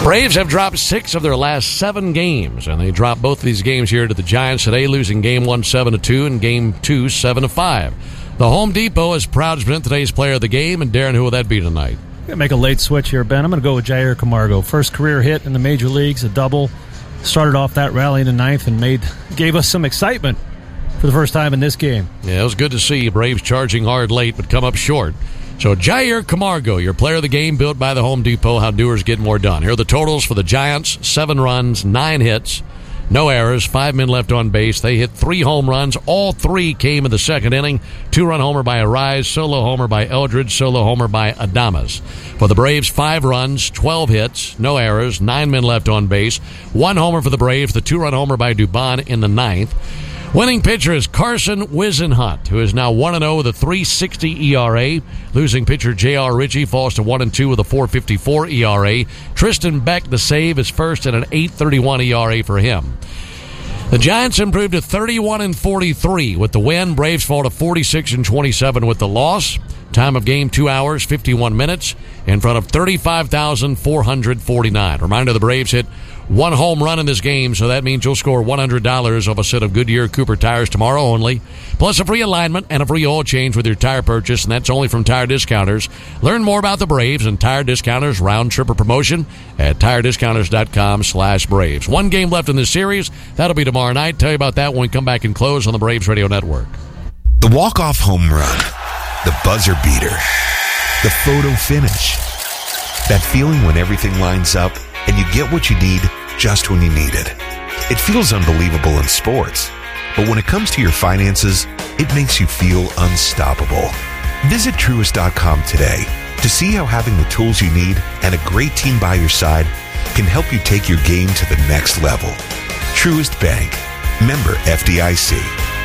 Braves have dropped 6 of their last 7 games, and they dropped both of these games here to the Giants today, losing Game 1 7-2 and Game 2 7-5. The Home Depot is proud to present today's player of the game, and Darren, who will that be tonight? I'm going to make a late switch here, Ben. I'm going to go with Jair Camargo. First career hit in the major leagues, a double. Started off that rally in the ninth and gave us some excitement for the first time in this game. Yeah, it was good to see Braves charging hard late but come up short. So Jair Camargo, your player of the game, built by the Home Depot. How doers get more done. Here are the totals for the Giants: 7 runs, 9 hits, no errors, 5 men left on base. They hit 3 home runs. All 3 came in the second inning. 2-run homer by Arise, solo homer by Eldridge, solo homer by Adames. For the Braves, 5 runs, 12 hits, no errors, 9 men left on base. 1 homer for the Braves, the 2-run homer by Dubon in the ninth. Winning pitcher is Carson Whisenhunt, who is now 1-0 with a 3.60 ERA. Losing pitcher J.R. Ritchie falls to 1-2 with a 4.54 ERA. Tristan Beck, the save, is first at an 8.31 ERA for him. The Giants improved to 31-43 with the win. Braves fall to 46-27 with the loss. Time of game, 2 hours, 51 minutes, in front of 35,449. Reminder, the Braves hit 1 home run in this game, so that means you'll score $100 off a set of Goodyear Cooper tires tomorrow only, plus a free alignment and a free oil change with your tire purchase, and that's only from Tire Discounters. Learn more about the Braves and Tire Discounters round-tripper promotion at TireDiscounters.com/Braves. 1 game left in this series. That'll be tomorrow night. Tell you about that when we come back and close on the Braves Radio Network. The walk-off home run, the buzzer beater, the photo finish. That feeling when everything lines up and you get what you need just when you need it. It feels unbelievable in sports, but when it comes to your finances, it makes you feel unstoppable. Visit Truist.com today to see how having the tools you need and a great team by your side can help you take your game to the next level. Truist Bank. Member FDIC.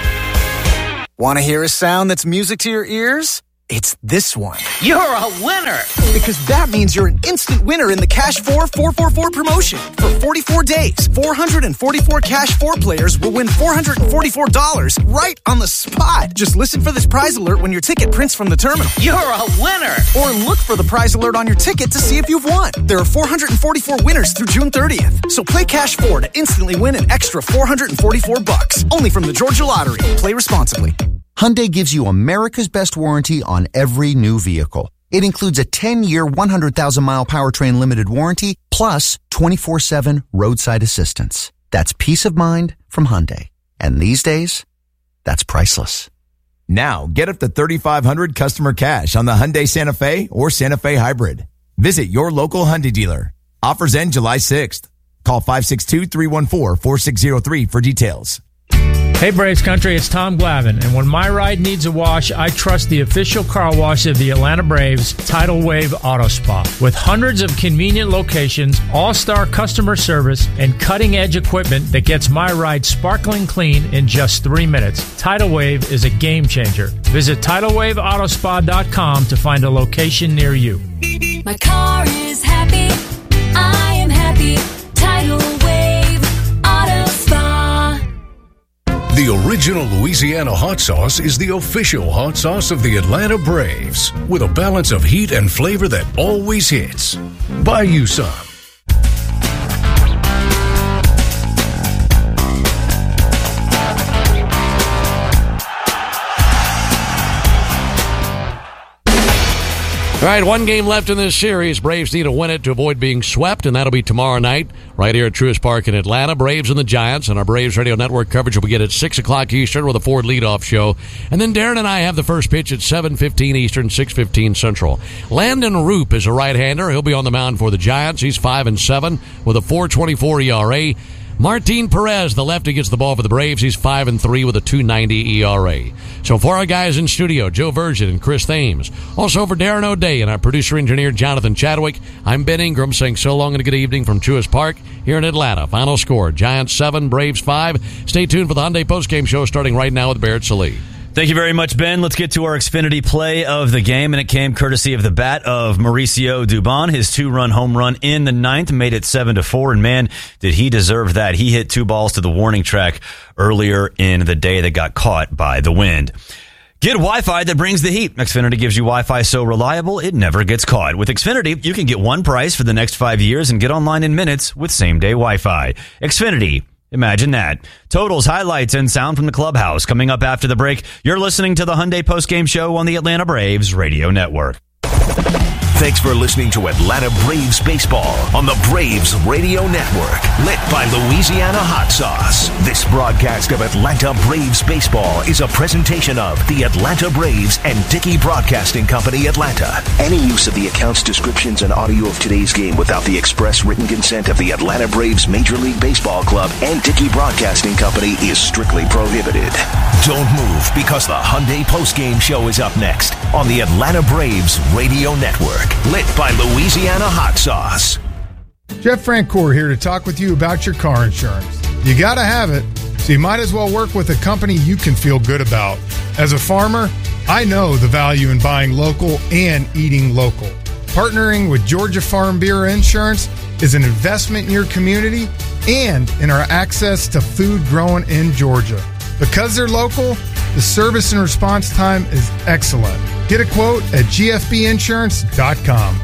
Want to hear a sound that's music to your ears? It's this one. You're a winner! Because that means you're an instant winner in the Cash 4 444 promotion. For 44 days, 444 Cash 4 players will win $444 right on the spot. Just listen for this prize alert when your ticket prints from the terminal. You're a winner! Or look for the prize alert on your ticket to see if you've won. There are 444 winners through June 30th. So play Cash 4 to instantly win an extra $444. Only from the Georgia Lottery. Play responsibly. Hyundai gives you America's best warranty on every new vehicle. It includes a 10-year, 100,000-mile powertrain limited warranty, plus 24/7 roadside assistance. That's peace of mind from Hyundai. And these days, that's priceless. Now, get up to $3,500 customer cash on the Hyundai Santa Fe or Santa Fe Hybrid. Visit your local Hyundai dealer. Offers end July 6th. Call 562-314-4603 for details. Hey Braves Country, it's Tom Glavine, and when my ride needs a wash, I trust the official car wash of the Atlanta Braves, Tidal Wave Auto Spa. With hundreds of convenient locations, all-star customer service, and cutting-edge equipment that gets my ride sparkling clean in just 3 minutes, Tidal Wave is a game changer. Visit TidalWaveAutospa.com to find a location near you. My car is happy, I am happy, Tidal Wave Auto Spa. The original Louisiana hot sauce is the official hot sauce of the Atlanta Braves, with a balance of heat and flavor that always hits. Buy you some. All right, 1 game left in this series. Braves need to win it to avoid being swept, and that'll be tomorrow night right here at Truist Park in Atlanta. Braves and the Giants, and our Braves Radio Network coverage will begin at 6 o'clock Eastern with a Ford leadoff show. And then Darren and I have the first pitch at 7:15 Eastern, 6:15 Central. Landon Roop is a right-hander. He'll be on the mound for the Giants. He's 5-7 with a 4.24 ERA. Martin Perez, the lefty, gets the ball for the Braves. He's 5-3 with a 2.90 ERA. So for our guys in studio, Joe Virgin and Chris Thames. Also for Darren O'Day and our producer-engineer, Jonathan Chadwick, I'm Ben Ingram saying so long and a good evening from Truist Park here in Atlanta. Final score, Giants 7, Braves 5. Stay tuned for the Hyundai postgame show starting right now with Barrett Sallee. Thank you very much, Ben. Let's get to our Xfinity play of the game, and it came courtesy of the bat of Mauricio Dubon. His 2-run home run in the ninth made it 7-4, and man, did he deserve that. He hit 2 balls to the warning track earlier in the day that got caught by the wind. Get Wi-Fi that brings the heat. Xfinity gives you Wi-Fi so reliable, it never gets caught. With Xfinity, you can get one price for the next 5 years and get online in minutes with same-day Wi-Fi. Xfinity. Imagine that. Totals, highlights, and sound from the clubhouse. Coming up after the break, you're listening to the Hyundai Postgame Show on the Atlanta Braves Radio Network. Thanks for listening to Atlanta Braves Baseball on the Braves Radio Network, lit by Louisiana Hot Sauce. This broadcast of Atlanta Braves Baseball is a presentation of the Atlanta Braves and Dickey Broadcasting Company, Atlanta. Any use of the accounts, descriptions, and audio of today's game without the express written consent of the Atlanta Braves Major League Baseball Club and Dickey Broadcasting Company is strictly prohibited. Don't move, because the Hyundai Postgame Show is up next on the Atlanta Braves Radio Network. Lit by Louisiana Hot Sauce. Jeff Francoeur here to talk with you about your car insurance. You got to have it, so you might as well work with a company you can feel good about. As a farmer, I know the value in buying local and eating local. Partnering with Georgia Farm Bureau Insurance is an investment in your community and in our access to food grown in Georgia. Because they're local, the service and response time is excellent. Get a quote at gfbinsurance.com.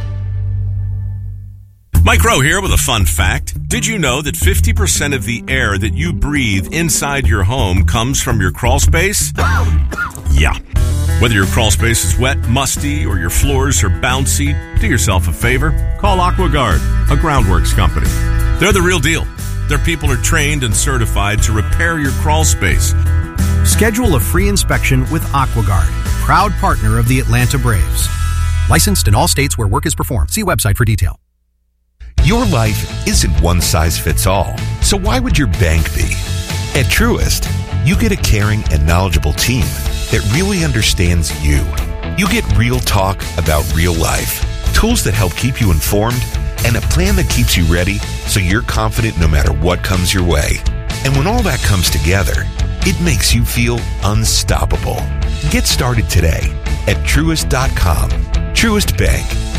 Mike Rowe here with a fun fact. Did you know that 50% of the air that you breathe inside your home comes from your crawl space? Yeah. Whether your crawl space is wet, musty, or your floors are bouncy, do yourself a favor. Call AquaGuard, a groundworks company. They're the real deal. Their people are trained and certified to repair your crawl space. Schedule a free inspection with AquaGuard, proud partner of the Atlanta Braves. Licensed in all states where work is performed. See website for detail. Your life isn't one size fits all, so why would your bank be? At Truist, you get a caring and knowledgeable team that really understands you. You get real talk about real life, tools that help keep you informed, and a plan that keeps you ready so you're confident no matter what comes your way. And when all that comes together, it makes you feel unstoppable. Get started today at Truist.com. Truist Bank.